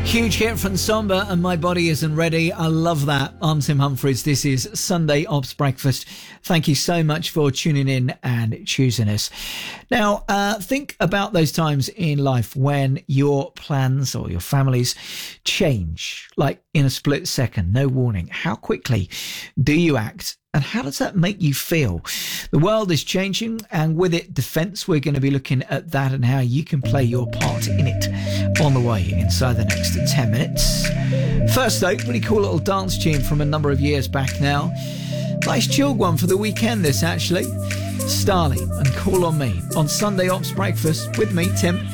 Huge hit from Samba and My Body Isn't Ready. I love that. I'm Tim Humphries. This is Sunday Ops Breakfast. Thank you so much for tuning in and choosing us. Now, think about those times in life when your plans or your families change, like in a split second, no warning. How quickly do you act? And how does that make you feel? The world is changing, and with it, defence. We're going to be looking at that and how you can play your part in it on the way inside the next 10 minutes. First, though, really cool little dance tune from a number of years back now. Nice chilled one for the weekend, this actually. Starley and Call on Me on Sunday Ops Breakfast with me, Tim.